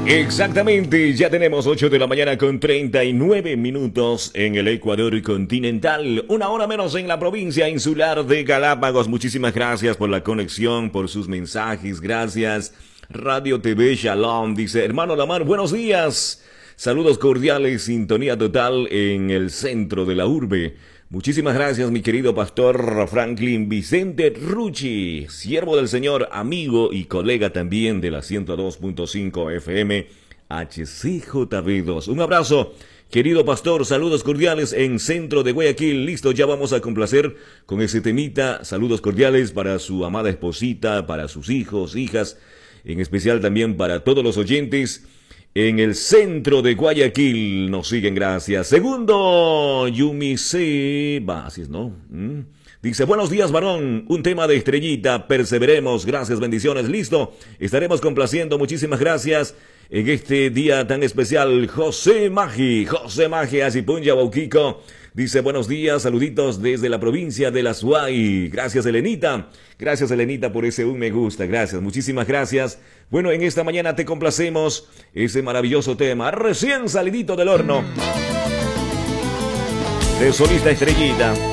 Exactamente, ya tenemos 8 de la mañana con 39 minutos en el Ecuador continental, una hora menos en la provincia insular de Galápagos. Muchísimas gracias por la conexión, por sus mensajes, gracias. Radio TV Shalom dice, hermano Lamar, buenos días. Saludos cordiales, sintonía total en el centro de la urbe. Muchísimas gracias, mi querido pastor Franklin Vicente Rucci, siervo del Señor, amigo y colega también de la 102.5 FM HCJB2. Un abrazo, querido pastor, saludos cordiales en centro de Guayaquil. Listo, ya vamos a complacer con ese temita. Saludos cordiales para su amada esposita, para sus hijos, hijas, en especial también para todos los oyentes. En el centro de Guayaquil nos siguen, gracias. Segundo, Yumi Seba, así es, ¿no? Dice, buenos días, varón, un tema de Estrellita, perseveremos, gracias, bendiciones, listo. Estaremos complaciendo, muchísimas gracias en este día tan especial. José Magi, Asipunya Bauquico. Dice, buenos días, saluditos desde la provincia de La Suay. Gracias, Elenita. Gracias, Elenita, por ese un me gusta. Gracias, muchísimas gracias. Bueno, en esta mañana te complacemos ese maravilloso tema, recién salidito del horno, de solista Estrellita.